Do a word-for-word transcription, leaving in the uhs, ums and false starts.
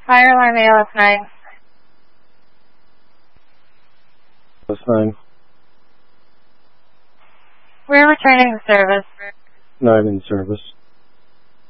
Fire alarm A L S nine. That's nine. We're returning the service. Nine in service.